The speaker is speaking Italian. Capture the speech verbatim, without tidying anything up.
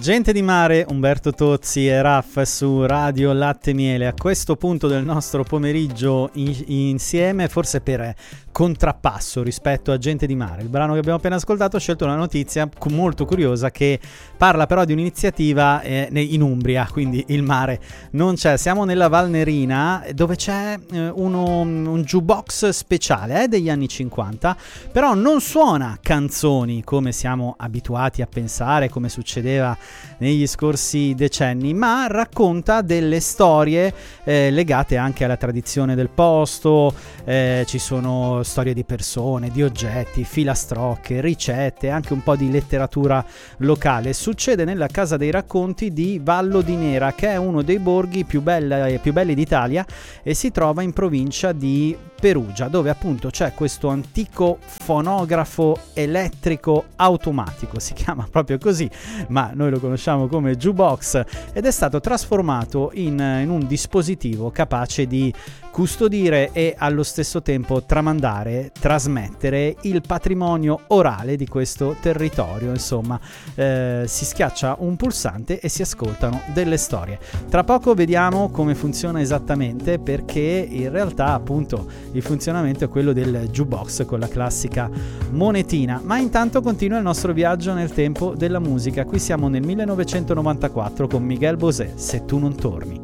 Gente di Mare, Umberto Tozzi e Raff su Radio Latte Miele. A questo punto del nostro pomeriggio in- insieme, forse per contrappasso rispetto a Gente di Mare, il brano che abbiamo appena ascoltato, ho scelto una notizia molto curiosa che parla però di un'iniziativa eh, in Umbria, quindi il mare non c'è. Siamo nella Valnerina, dove c'è eh, uno, un jukebox speciale eh, degli anni cinquanta, però non suona canzoni come siamo abituati a pensare, come succedeva negli scorsi decenni, ma racconta delle storie eh, legate anche alla tradizione del posto. Eh, ci sono storie di persone, di oggetti, filastrocche, ricette, anche un po' di letteratura locale. Succede nella Casa dei Racconti di Vallo di Nera, che è uno dei borghi più, bella, più belli d'Italia, e si trova in provincia di Perugia, dove appunto c'è questo antico fonografo elettrico automatico, si chiama proprio così, ma noi lo conosciamo come jukebox, ed è stato trasformato in, in un dispositivo capace di custodire e allo stesso tempo tramandare, trasmettere il patrimonio orale di questo territorio. Insomma, eh, si schiaccia un pulsante e si ascoltano delle storie. Tra poco vediamo come funziona esattamente, perché in realtà appunto il funzionamento è quello del jukebox con la classica monetina. Ma intanto continua il nostro viaggio nel tempo della musica. Qui siamo nel millenovecentonovantaquattro con Miguel Bosé, Se tu non torni.